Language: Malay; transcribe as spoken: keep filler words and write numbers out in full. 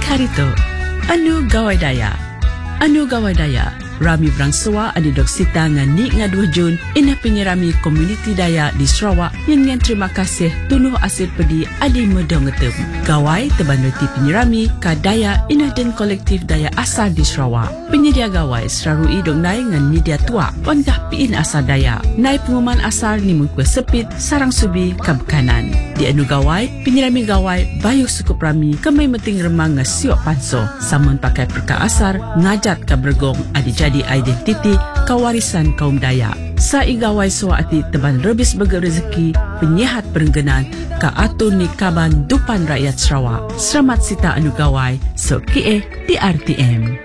Karito, anu gawai daya. Anu gawai daya, rami berangsawa adi dok sita ngani ngaduh Jun ina penyerami komuniti daya di Sarawak yang yang terima kasih tuluh asil pedi adi medong ngetem. Gawai tebanuti penyerami ka daya ina dan kolektif daya asal di Sarawak. Penyedia gawai serarui dong nai ngan media tua wangkah piin asal daya. Nai pengumuman asal ni mungkwe sepit sarang subi kabekanan. Di anu gawai, penyerami gawai bayuh sukup rami kemai meting remang ngasiok panso. Samun pakai perka asar ngajat ka bergong adi jadi identiti kewarisan kaum Dayak. Sa igawai suati teban rebis bagi rezeki penyihat perengganan ka atun ni kaban dupan rakyat Sarawak. Selamat sita anu gawai so kie di R T M.